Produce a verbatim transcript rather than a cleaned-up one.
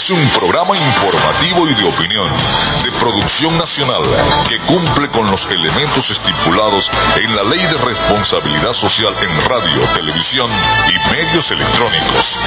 es un programa informativo y de opinión, de producción nacional, que cumple con los elementos estipulados en la Ley de Responsabilidad Social en Radio, Televisión y Medios Electrónicos.